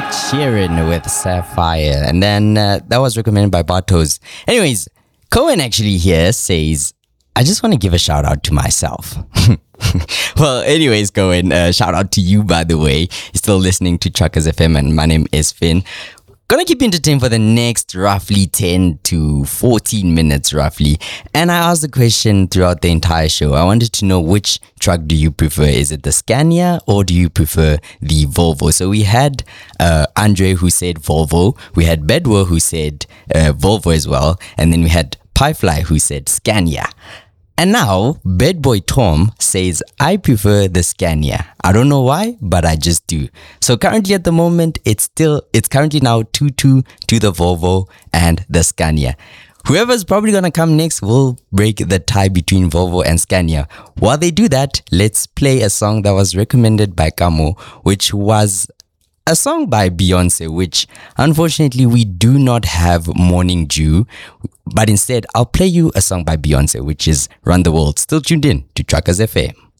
Sheeran with Sapphire. And then that was recommended by Bartos. Anyways, Cohen actually here says, I just want to give a shout out to myself. Well, anyways, Cohen, shout out to you, by the way. You're still listening to Truckers FM, and my name is Finn. Gonna keep you entertained for the next roughly 10 to 14 minutes roughly. And I asked the question throughout the entire show. I wanted to know, which truck do you prefer? Is it the Scania or do you prefer the Volvo? So we had Andre who said Volvo. We had Bedwell who said Volvo as well. And then we had Piefly who said Scania. And now, Bedboy Tom says, I prefer the Scania. I don't know why, but I just do. So currently at the moment, it's currently now 2-2 to the Volvo and the Scania. Whoever's probably going to come next will break the tie between Volvo and Scania. While they do that, let's play a song that was recommended by Kamo, which was a song by Beyonce, which unfortunately we do not have Morning Dew, but instead I'll play you a song by Beyonce, which is Run the World. Still tuned in to Truckers FM.